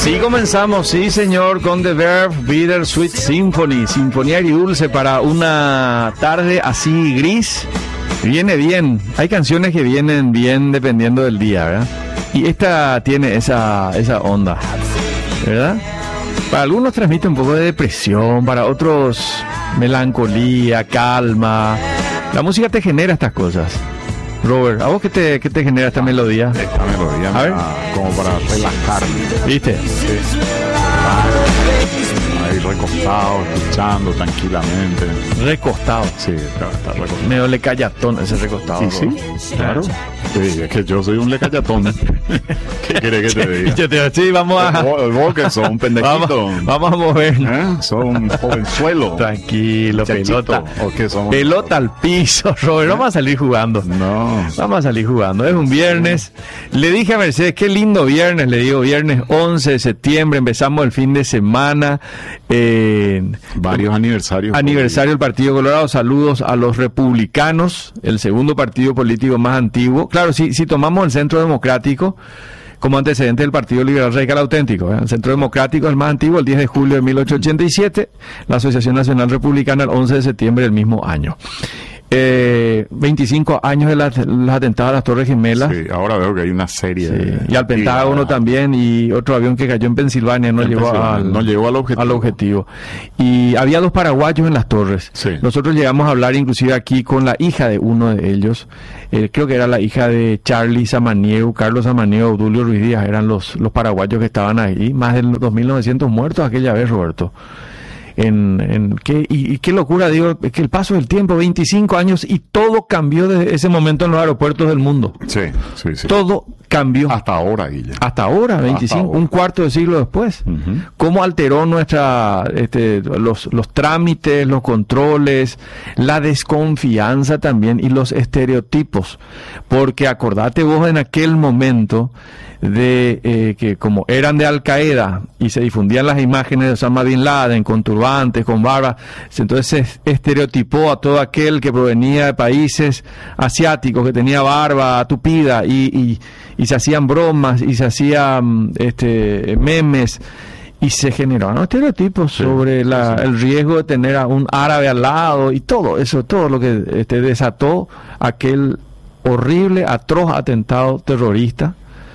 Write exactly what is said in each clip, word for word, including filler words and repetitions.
Y comenzamos, sí señor, con The Verve, Bittersweet Symphony, sinfonía agridulce para una tarde así gris. Viene bien, hay canciones que vienen bien dependiendo del día, ¿verdad? Y esta tiene esa, esa onda, ¿verdad? Para algunos transmite un poco de depresión, para otros melancolía, calma. La música te genera estas cosas. Robert, ¿a vos qué te, qué te genera esta melodía? Esta melodía, a ver, como para relajarme. ¿Viste? Sí. Ahí recostado, escuchando tranquilamente. Recostado. Sí, está, está recostado. Medio le callatón ese recostado. Sí, sí, claro. Sí, es que yo soy un lecallatón. ¿Qué querés que te diga? Yo te, sí, vamos a... Vos, vos que sos un pendejito. Vamos, vamos a movernos. ¿Eh? Sos un jovenzuelo. Tranquilo, Chachito, pelota. ¿o qué somos? Pelota al piso, Robert. Vamos a salir jugando. No. Vamos a salir jugando. Es un viernes. Le dije a Mercedes, qué lindo viernes. Le digo, viernes once de septiembre. Empezamos el fin de semana. Eh, Varios aniversarios. Aniversario del Partido Colorado. Saludos a los republicanos, el segundo partido político más antiguo. Claro, si, si tomamos el Centro Democrático como antecedente del Partido Liberal Radical Auténtico, ¿eh? El Centro Democrático es el más antiguo, el diez de julio de mil ochocientos ochenta y siete, la Asociación Nacional Republicana el once de septiembre del mismo año. Eh, veinticinco años de las, los atentados a las Torres Gemelas. Sí, ahora veo que hay una serie. Sí. De... Y al Pentágono y, también, y otro avión que cayó en Pensilvania no, en llegó, Pensilvania, al, no llegó al objetivo. al objetivo. Y había dos paraguayos en las torres. Sí. Nosotros llegamos a hablar inclusive aquí con la hija de uno de ellos. Eh, creo que era la hija de Charlie Samaniego, Carlos Samaniego, Obdulio Ruiz Díaz, eran los, los paraguayos que estaban ahí. Más de dos mil novecientos muertos aquella vez, Roberto. En, en qué, y, y qué locura, digo, es que el paso del tiempo, veinticinco años, y todo cambió desde ese momento en los aeropuertos del mundo. Sí, sí, sí. Todo cambió. Hasta ahora, Guille. Hasta ahora, veinticinco, Hasta ahora. Un cuarto de siglo después. Uh-huh. ¿Cómo alteró nuestra, este, los, los trámites, los controles, la desconfianza también y los estereotipos? Porque acordate vos en aquel momento de eh, que como eran de Al Qaeda y se difundían las imágenes de Osama Bin Laden con turbantes, con barba, entonces se estereotipó a todo aquel que provenía de países asiáticos, que tenía barba tupida, y, y, y se hacían bromas y se hacían este, memes, y se generaron estereotipos sí, sobre la, sí. el riesgo de tener a un árabe al lado, y todo eso, todo lo que este, desató aquel horrible, atroz atentado terrorista.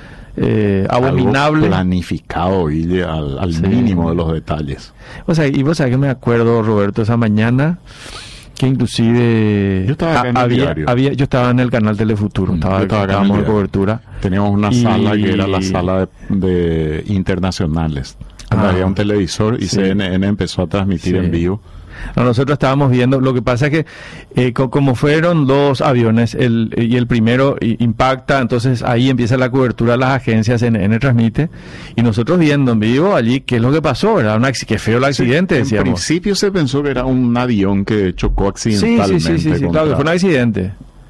Eh, abominable. Algo planificado y al, al sí. mínimo de los detalles. O sea, y vos sabés que me acuerdo, Roberto, esa mañana que inclusive yo estaba acá en había, el diario. había, yo estaba en el canal Telefuturo, Mm, estaba, estaba estábamos de cobertura. Teníamos una y... sala que era la sala de, de internacionales. Ah. Había un televisor y sí. C N N empezó a transmitir sí. en vivo. No, nosotros estábamos viendo, lo que pasa es que eh, co- como fueron dos aviones el, y el primero i- impacta, entonces ahí empieza la cobertura de las agencias, C N N transmite, y nosotros viendo en vivo allí qué es lo que pasó, ¿verdad? Una, qué feo el accidente, sí, decíamos. En principio se pensó que era un avión que chocó accidentalmente. Sí, sí, sí, sí, sí contra... claro, que fue un accidente.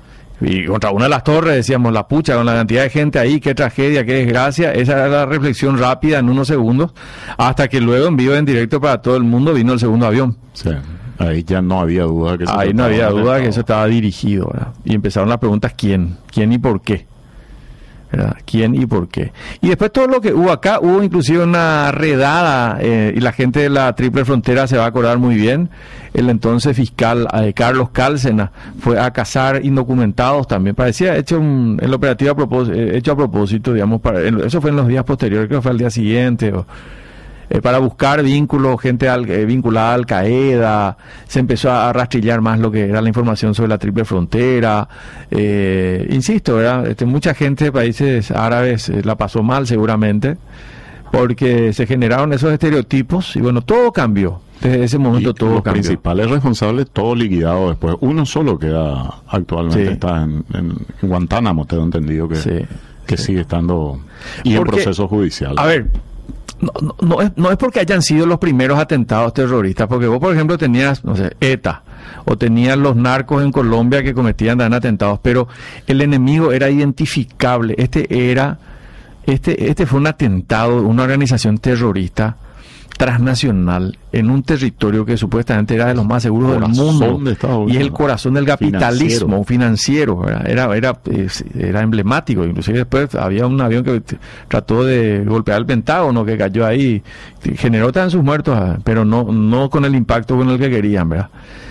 Y contra una de las torres decíamos, la pucha, con la cantidad de gente ahí, qué tragedia, qué desgracia. Esa era la reflexión rápida en unos segundos, hasta que luego en vivo, en directo para todo el mundo, vino el segundo avión. Sí, ahí ya no había duda que eso ahí no había duda que eso estaba dirigido, ¿verdad? Y empezaron las preguntas, ¿quién? ¿Quién y por qué? ¿Verdad? ¿Quién y por qué? Y después todo lo que hubo acá, hubo inclusive una redada, eh, y la gente de la Triple Frontera se va a acordar muy bien. El entonces fiscal eh, Carlos Cárcena fue a cazar indocumentados también. Parecía hecho un, el operativo a propósito, eh, hecho a propósito, digamos, para, eso fue en los días posteriores, creo que fue al día siguiente, o, eh, para buscar vínculos, gente al, eh, vinculada a Al Qaeda. Se empezó a rastrillar más lo que era la información sobre la Triple Frontera. Eh, insisto, ¿verdad? Este, mucha gente de países árabes eh, la pasó mal seguramente, porque se generaron esos estereotipos y bueno, todo cambió. Desde ese momento y todo los cambió. Principales responsables, todo liquidado después. Uno solo queda actualmente, sí. está en, en Guantánamo, tengo entendido que, sí, que sí. sigue estando y porque, en proceso judicial. A ver, no, no, no, es, no es porque hayan sido los primeros atentados terroristas, porque vos, por ejemplo, tenías, no sé, ETA, o tenían los narcos en Colombia que cometían dan atentados, pero el enemigo era identificable. Este era, este, este fue un atentado, una organización terrorista transnacional en un territorio que supuestamente era de los más seguros del mundo y es el corazón del capitalismo financiero, financiero era era era emblemático. Inclusive después había un avión que trató de golpear el Pentágono, que cayó ahí, generó también sus muertos, pero no no con el impacto con el que querían, ¿verdad?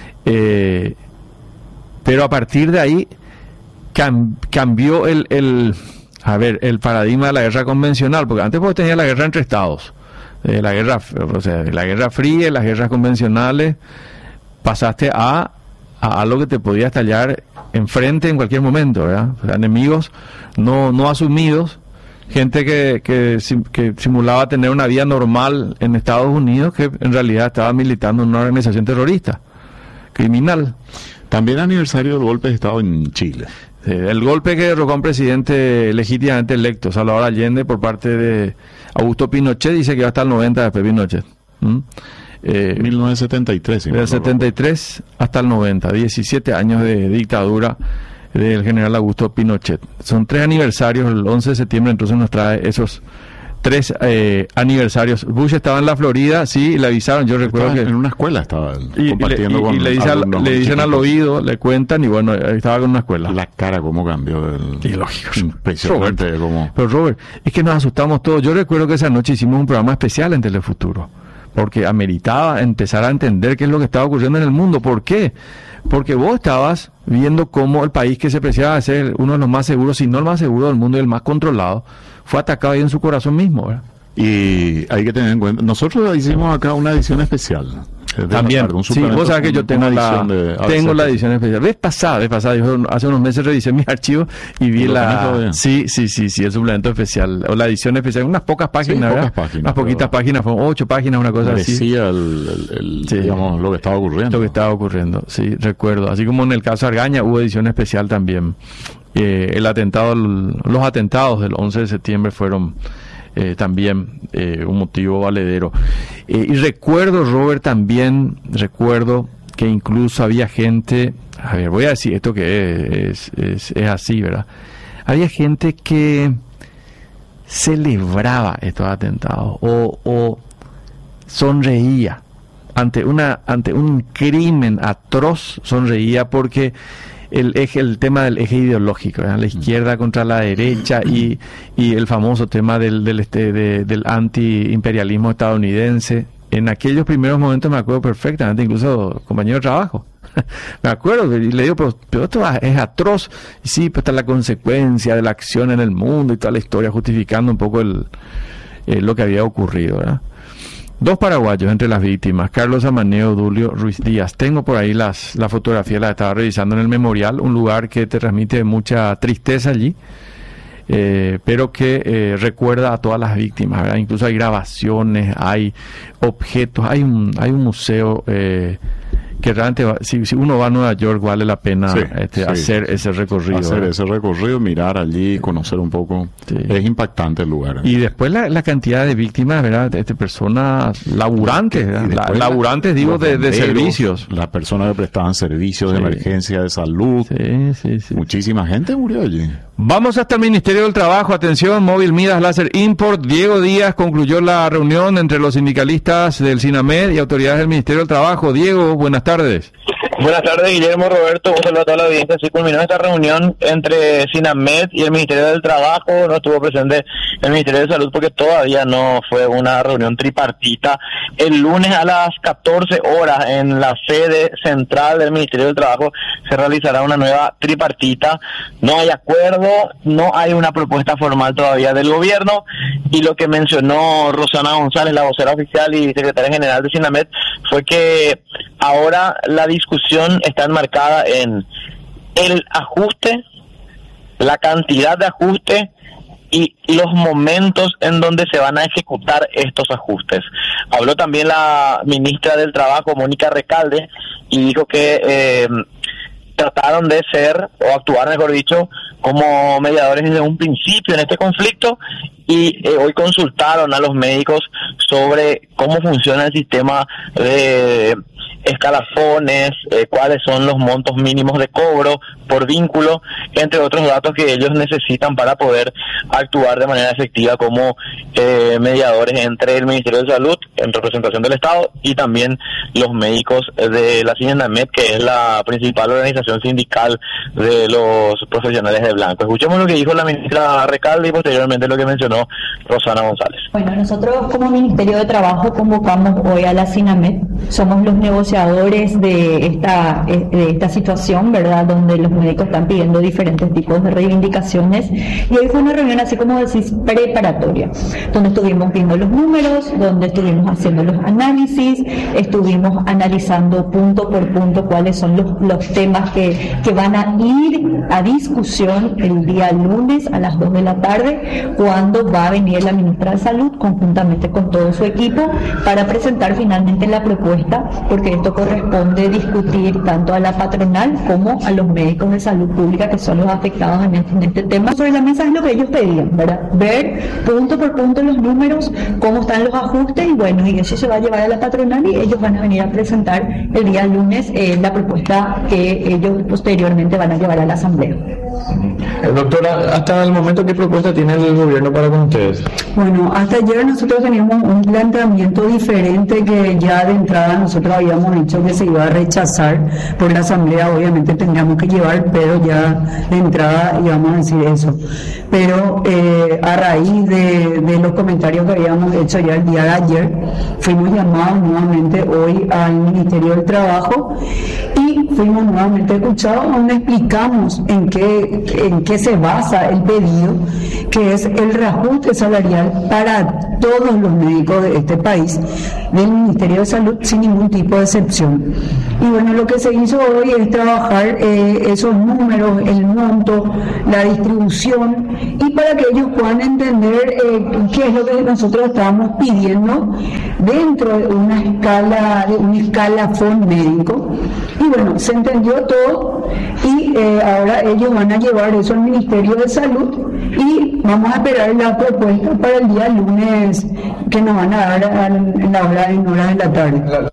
Eh, pero a partir de ahí cam, cambió el, el a ver el paradigma de la guerra convencional, porque antes pues tenía la guerra entre estados. Eh, la guerra, o sea, la guerra fría, las guerras convencionales, pasaste a, a algo que te podía estallar enfrente en cualquier momento, ¿verdad? O sea, enemigos no, no asumidos, gente que, que, que simulaba tener una vida normal en Estados Unidos, que en realidad estaba militando en una organización terrorista, criminal. También aniversario del golpe de Estado en Chile. El golpe que derrocó a un presidente legítimamente electo, Salvador Allende, por parte de Augusto Pinochet, dice que va hasta el noventa después de Pinochet. ¿Mm? Eh, mil novecientos setenta y tres. Si del setenta y tres hasta el noventa, diecisiete años de dictadura del general Augusto Pinochet. Son tres aniversarios, el once de septiembre entonces nos trae esos tres eh, aniversarios. Bush estaba en la Florida, sí, le avisaron, yo recuerdo estaba que... en una escuela estaba y, compartiendo y, y, con y le, dice al, le dicen al oído, le cuentan, y bueno, estaba con una escuela. La cara cómo cambió. El... Y lógico. Impresionante. Robert, como... Pero Robert, es que nos asustamos todos. Yo recuerdo que esa noche hicimos un programa especial en Telefuturo, porque ameritaba empezar a entender qué es lo que estaba ocurriendo en el mundo. ¿Por qué? Porque vos estabas viendo cómo el país que se preciaba ser uno de los más seguros, si no el más seguro del mundo y el más controlado, fue atacado ahí en su corazón mismo, ¿verdad? Y hay que tener en cuenta, nosotros hicimos acá una edición especial. También, sí, vos sabés que yo tengo la de, tengo la edición especial. Vez pasada, vez pasada, yo hace unos meses revisé mis archivos y vi la... Sí, sí, sí, sí, el suplemento especial, o la edición especial, unas pocas páginas, sí, ¿verdad? Pocas páginas, unas poquitas páginas, fueron ocho páginas, una cosa así. Decía el, el, el, sí, digamos, lo que estaba ocurriendo. Lo que estaba ocurriendo, sí, recuerdo. Así como en el caso Argaña hubo edición especial también. Eh, el atentado, el, los atentados del once de septiembre fueron... Eh, también eh, un motivo valedero. Eh, y recuerdo, Robert, también, recuerdo que incluso había gente, a ver, voy a decir esto que es, es, es así, ¿verdad? Había gente que celebraba estos atentados o, o sonreía ante una ante un crimen atroz, sonreía porque el eje, el tema del eje ideológico, ¿verdad? La izquierda contra la derecha y, y el famoso tema del del este de, del antiimperialismo estadounidense. En aquellos primeros momentos me acuerdo perfectamente, incluso compañero de trabajo. Me acuerdo y le digo, pero, pero esto es atroz. Y sí, pues está la consecuencia de la acción en el mundo y toda la historia justificando un poco el, eh, lo que había ocurrido, ¿verdad? Dos paraguayos entre las víctimas, Carlos Amaneo, Dulio Ruiz Díaz. Tengo por ahí las, la fotografía, la estaba revisando en el memorial, un lugar que te transmite mucha tristeza allí, eh, pero que eh, recuerda a todas las víctimas, ¿verdad? Incluso hay grabaciones, hay objetos, hay un, hay un museo eh, que realmente, va, si, si uno va a Nueva York, vale la pena sí, este, sí. hacer ese recorrido. Hacer ¿verdad? ese recorrido, mirar allí, conocer un poco. Sí. Es impactante el lugar. Y después la, la cantidad de víctimas, ¿verdad? De, de personas laburantes, ¿verdad? La, laburantes, la, digo, de, bomberos, de servicios. Las personas que prestaban servicios sí. de emergencia, de salud. Sí, sí, sí. Muchísima gente murió allí. Vamos hasta el Ministerio del Trabajo. Atención, Móvil Midas Láser Import. Diego Díaz concluyó la reunión entre los sindicalistas del SINAMED y autoridades del Ministerio del Trabajo. Diego, buenas tardes. Buenas tardes, Guillermo, Roberto, un saludo a toda la audiencia. Sí, culminó esta reunión entre SINAMED y el Ministerio del Trabajo. No estuvo presente el Ministerio de Salud porque todavía no fue una reunión tripartita. El lunes a las catorce horas en la sede central del Ministerio del Trabajo se realizará una nueva tripartita. No hay acuerdo, no hay una propuesta formal todavía del gobierno, y lo que mencionó Rosana González, la vocera oficial y secretaria general de SINAMED, fue que ahora la discusión está enmarcada en el ajuste, la cantidad de ajuste y los momentos en donde se van a ejecutar estos ajustes. Habló también la ministra del Trabajo, Mónica Recalde, y dijo que eh, trataron de ser, o actuar mejor dicho, como mediadores desde un principio en este conflicto, y eh, hoy consultaron a los médicos sobre cómo funciona el sistema de escalafones, eh, cuáles son los montos mínimos de cobro por vínculo, entre otros datos que ellos necesitan para poder actuar de manera efectiva como eh, mediadores entre el Ministerio de Salud, en representación del Estado, y también los médicos de la SINAMED, que es la principal organización sindical de los profesionales de blanco. Escuchemos lo que dijo la ministra Recalde y posteriormente lo que mencionó Rosana González. Bueno, nosotros como Ministerio de Trabajo convocamos hoy a la SINAMED, somos los negociadores de esta, de esta situación, ¿verdad?, donde los médicos están pidiendo diferentes tipos de reivindicaciones, y hoy fue una reunión, así como decís, preparatoria, donde estuvimos viendo los números, donde estuvimos haciendo los análisis, estuvimos analizando punto por punto cuáles son los, los temas que, que van a ir a discusión el día lunes a las dos de la tarde, cuando va a venir la ministra de Salud conjuntamente con todo su equipo para presentar finalmente la propuesta, porque esto corresponde discutir tanto a la patronal como a los médicos de salud pública, que son los afectados en este, en este tema. Sobre la mesa es lo que ellos pedían, ¿verdad? Ver punto por punto los números, cómo están los ajustes, y bueno, y eso se va a llevar a la patronal y ellos van a venir a presentar el día lunes eh, la propuesta que ellos posteriormente van a llevar a la asamblea. Eh, doctora, hasta el momento, ¿qué propuesta tiene el gobierno para con ustedes? Bueno, hasta ayer nosotros teníamos un planteamiento diferente que ya de entrada nosotros habíamos dicho que se iba a rechazar por la asamblea. Obviamente tendríamos que llevar, pero ya de entrada íbamos a decir eso. Pero eh, a raíz de, de los comentarios que habíamos hecho ya el día de ayer, fuimos llamados nuevamente hoy al Ministerio del Trabajo y fuimos nuevamente escuchados, donde explicamos en qué, en qué se basa el pedido, que es el reajuste salarial para todos los médicos de este país, del Ministerio de Salud, sin ningún tipo de excepción. Y bueno, lo que se hizo hoy es trabajar eh, esos números, el monto, la distribución, y para que ellos puedan entender eh, qué es lo que nosotros estábamos pidiendo dentro de una escala, de un escalafón médico. Y bueno, se entendió todo, y eh, ahora ellos van a llevar eso al Ministerio de Salud y vamos a esperar la propuesta para el día lunes, que nos van a dar en la hora, en horas de la tarde.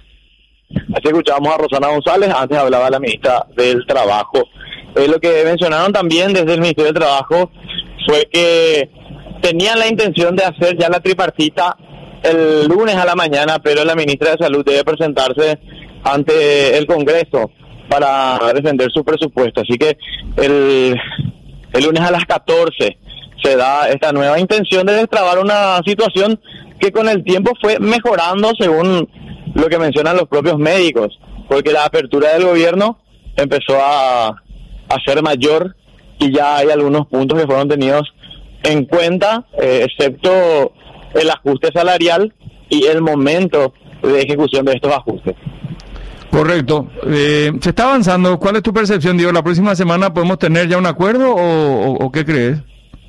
Así escuchábamos a Rosana González, antes hablaba la ministra del Trabajo. Eh, lo que mencionaron también desde el Ministerio del Trabajo fue que tenían la intención de hacer ya la tripartita el lunes a la mañana, pero la ministra de Salud debe presentarse ante el Congreso para defender su presupuesto. Así que el, el lunes a las catorce se da esta nueva intención de destrabar una situación que con el tiempo fue mejorando según lo que mencionan los propios médicos, porque la apertura del gobierno empezó a, a ser mayor y ya hay algunos puntos que fueron tenidos en cuenta, eh, excepto el ajuste salarial y el momento de ejecución de estos ajustes. Correcto. Eh, se está avanzando. ¿Cuál es tu percepción, Diego? ¿La próxima semana podemos tener ya un acuerdo o, o, o qué crees?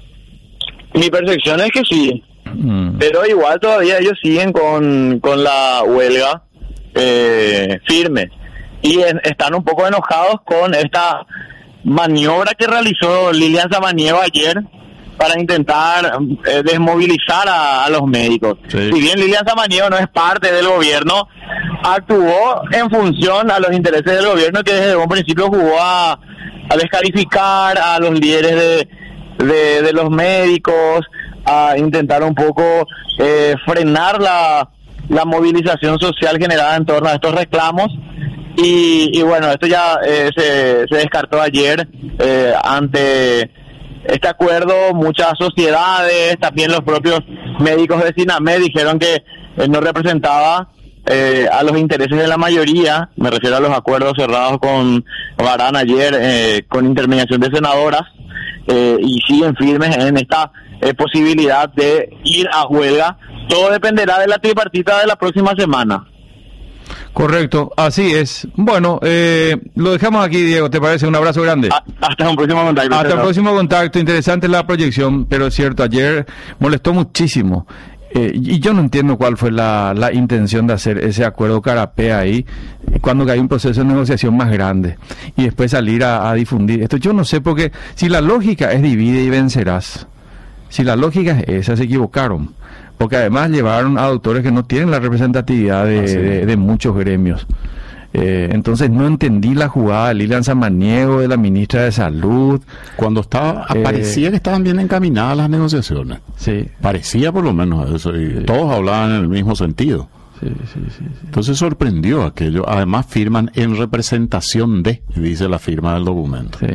Mi percepción es que sí, mm. pero igual todavía ellos siguen con, con la huelga eh, firme y en, están un poco enojados con esta maniobra que realizó Lilian Samaniego ayer para intentar eh, desmovilizar a, a los médicos. Sí. Si bien Lilian Samaniego no es parte del gobierno, actuó en función a los intereses del gobierno, que desde un principio jugó a, a descalificar a los líderes de, de, de los médicos, a intentar un poco eh, frenar la, la movilización social generada en torno a estos reclamos. Y, y bueno, esto ya eh, se, se descartó ayer eh, ante este acuerdo. Muchas sociedades, también los propios médicos de SINAMED dijeron que eh, no representaba eh, a los intereses de la mayoría. Me refiero a los acuerdos cerrados con Barán ayer eh, con intermediación de senadoras, eh, y siguen firmes en esta eh, posibilidad de ir a huelga. Todo dependerá de la tripartita de la próxima semana. Correcto, así es. Bueno, eh, lo dejamos aquí, Diego, ¿te parece? Un abrazo grande. A, hasta un próximo contacto. Hasta el próximo contacto. Interesante la proyección, pero es cierto, ayer molestó muchísimo. Eh, y yo no entiendo cuál fue la, la intención de hacer ese acuerdo carapé ahí, cuando hay un proceso de negociación más grande, y después salir a, a difundir esto. Yo no sé, porque si la lógica es divide y vencerás, Si la lógica es esa, se equivocaron. Porque además llevaron a doctores que no tienen la representatividad de, ah, sí. de, de muchos gremios. Eh, entonces no entendí la jugada de Lilian Samaniego, de la ministra de Salud. Cuando estaba, eh, parecía que estaban bien encaminadas las negociaciones. Sí. Parecía por lo menos eso. Y sí. Todos hablaban en el mismo sentido. Sí, sí, sí, sí. Entonces sorprendió aquello. Además firman en representación de, dice la firma del documento. Sí.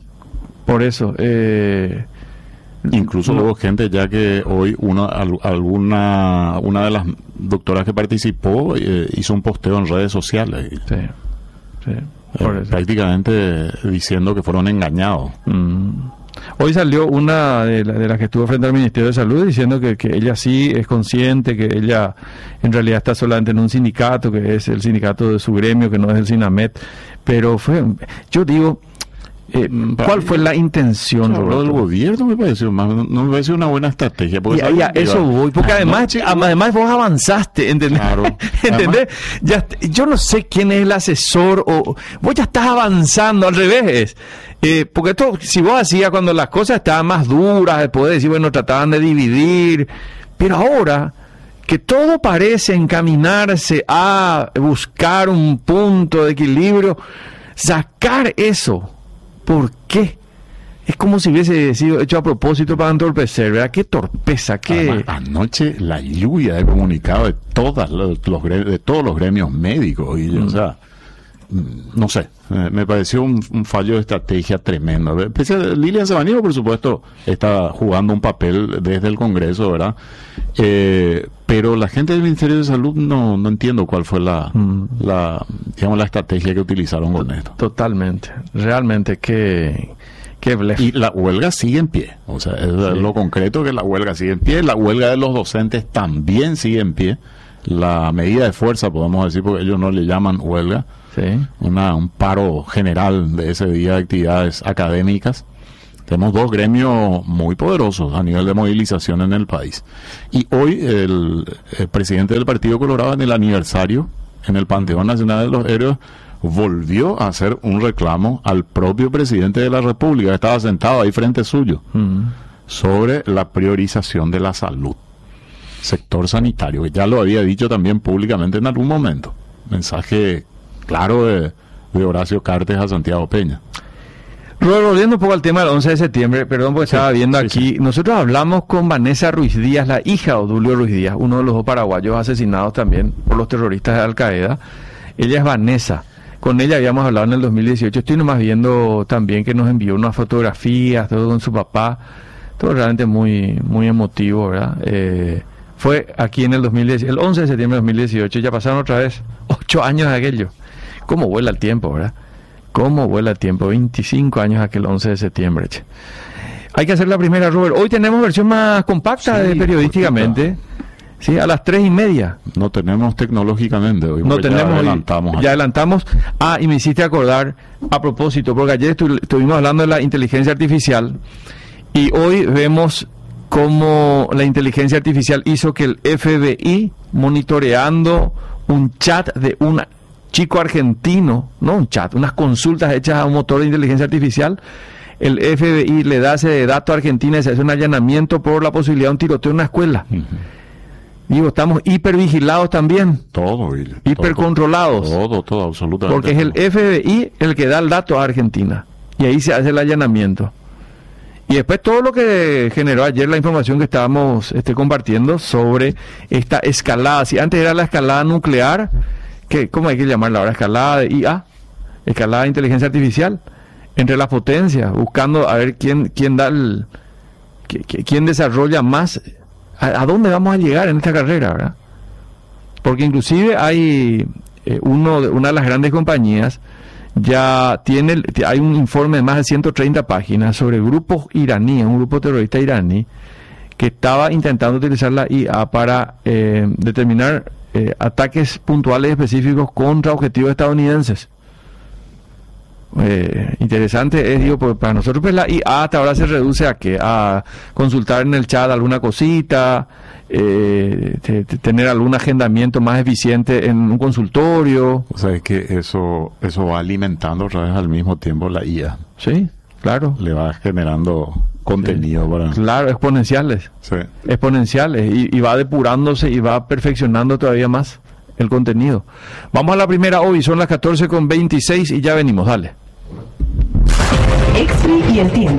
Por eso... Eh, Incluso no. Hubo gente ya que hoy una alguna una de las doctoras que participó eh, hizo un posteo en redes sociales. Sí, sí, por eh, eso. Prácticamente diciendo que fueron engañados. Mm. Hoy salió una de, la, de las que estuvo frente al Ministerio de Salud diciendo que, que ella sí es consciente, que ella en realidad está solamente en un sindicato, que es el sindicato de su gremio, que no es el SINAMED. Pero fue, yo digo... Eh, ¿Cuál fue la intención? Lo del gobierno me pareció más, no me pareció una buena estrategia. Porque ya, ya, eso voy, porque además, noche, además vos avanzaste, ¿entendés? Claro. ¿Entendés? Ya, yo no sé quién es el asesor, o vos ya estás avanzando, al revés. Eh, porque esto, si vos hacías cuando las cosas estaban más duras, después de decir, bueno, trataban de dividir, pero ahora que todo parece encaminarse a buscar un punto de equilibrio, sacar eso. ¿Por qué? Es como si hubiese sido hecho a propósito para entorpecer, ¿verdad? Qué torpeza, qué... Además, anoche la lluvia de comunicado de todas los, los de todos los gremios médicos, y mm. o sea, no sé, me pareció un, un fallo de estrategia tremendo. Lilian Samaniego, por supuesto, está jugando un papel desde el Congreso, ¿verdad? Eh, pero la gente del Ministerio de Salud no, no entiendo cuál fue la, mm. la, digamos, la estrategia que utilizaron con esto. Totalmente, realmente que... que y la huelga sigue en pie, o sea, es sí. Lo concreto que la huelga sigue en pie, la huelga de los docentes también sigue en pie, la medida de fuerza, podemos decir, porque ellos no le llaman huelga, sí. Una, un paro general de ese día de actividades académicas. Tenemos dos gremios muy poderosos a nivel de movilización en el país. Y hoy el, el presidente del Partido Colorado, en el aniversario, en el Panteón Nacional de los Héroes, volvió a hacer un reclamo al propio presidente de la República, que estaba sentado ahí frente suyo, uh-huh. sobre la priorización de la salud, sector sanitario, que ya lo había dicho también públicamente en algún momento. Mensaje claro de, de Horacio Cartes a Santiago Peña. Volviendo un poco al tema del once de septiembre, perdón porque sí, estaba viendo sí, aquí, sí. Nosotros hablamos con Vanessa Ruiz Díaz, la hija de Odulio Ruiz Díaz, uno de los dos paraguayos asesinados también por los terroristas de Al Qaeda. Ella es Vanessa, con ella habíamos hablado en el dos mil dieciocho, estoy nomás viendo también que nos envió unas fotografías, todo con su papá, todo realmente muy muy emotivo, ¿verdad? Eh, fue aquí en el dos mil diez, el once de septiembre de dos mil dieciocho, ya pasaron otra vez ocho años de aquello. ¿Cómo vuela el tiempo, verdad? ¿Cómo vuela el tiempo? veinticinco años aquel once de septiembre. Che. Hay que hacer la primera, Robert. Hoy tenemos versión más compacta sí, de periodísticamente. Sí, a las tres y media. No tenemos tecnológicamente hoy. No tenemos. Ya adelantamos. Ya adelantamos. Ah, y me hiciste acordar, a propósito, porque ayer estu estuvimos hablando de la inteligencia artificial y hoy vemos cómo la inteligencia artificial hizo que el F B I, monitoreando un chat de un chico argentino, no un chat, unas consultas hechas a un motor de inteligencia artificial, el F B I le da ese dato a Argentina y se hace un allanamiento por la posibilidad de un tiroteo en una escuela. Uh-huh. Digo, estamos hipervigilados también. Todo, hipercontrolados. Todo, todo, todo, absolutamente. Porque es el F B I el que da el dato a Argentina. Y ahí se hace el allanamiento. Y después todo lo que generó ayer la información que estábamos este, compartiendo sobre esta escalada. Si antes era la escalada nuclear, que ¿cómo hay que llamarla ahora? Escalada de I A, escalada de inteligencia artificial, entre las potencias, buscando a ver quién, quién da el, quién desarrolla más. ¿A, a dónde vamos a llegar en esta carrera, verdad? Porque inclusive hay eh, uno, una de las grandes compañías ya tiene, hay un informe de más de ciento treinta páginas sobre grupos iraníes, un grupo terrorista iraní que estaba intentando utilizar la I A para eh, determinar eh, ataques puntuales específicos contra objetivos estadounidenses. Eh, interesante es, digo, pues para nosotros pues la I A hasta ahora se reduce a que a consultar en el chat alguna cosita, eh, te, te, tener algún agendamiento más eficiente en un consultorio. O sea, es que eso eso va alimentando otra vez al mismo tiempo la I A. Sí, claro. Le va generando contenido para... Claro, exponenciales. Sí. Exponenciales. Y, y va depurándose y va perfeccionando todavía más el contenido. Vamos a la primera hoy, son las catorce con veintiséis y ya venimos, dale. Exri y el tiempo.